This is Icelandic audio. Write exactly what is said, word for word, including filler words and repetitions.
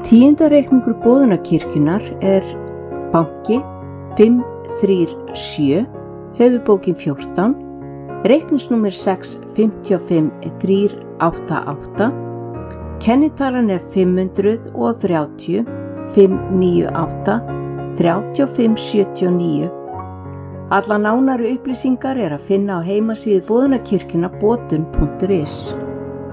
Tíundareikningur Boðunarkirkjunnar er banki fimm þrjú sjö, höfuðbókin fjórtán, reikningsnúmer sex fimm fimm þrjú átta átta, kennitalan er fimm hundruð þrjátíu fimm níu átta þrjátíu og fimm sjötíu og níu. Alla nánari upplýsingar er að finna á heimasíðu Boðunarkirkjunnar botun punktur is.